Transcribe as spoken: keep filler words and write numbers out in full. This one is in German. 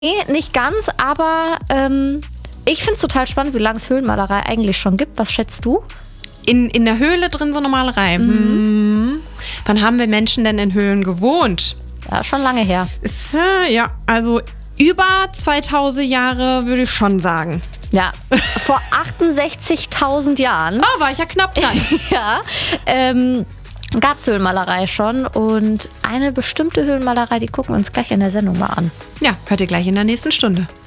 Nee, nicht ganz, aber ähm, ich finde es total spannend, wie lange es Höhlenmalerei eigentlich schon gibt. Was schätzt du? In, in der Höhle drin so eine Malerei. Mhm. Hm. Wann haben wir Menschen denn in Höhlen gewohnt? Ja, schon lange her. Ist, äh, ja, also über zweitausend Jahre würde ich schon sagen. Ja, vor achtundsechzigtausend Jahren. Oh, war ich ja knapp dran. ja, ähm, gab es Höhlenmalerei schon. Und eine bestimmte Höhlenmalerei, die gucken wir uns gleich in der Sendung mal an. Ja, hört ihr gleich in der nächsten Stunde.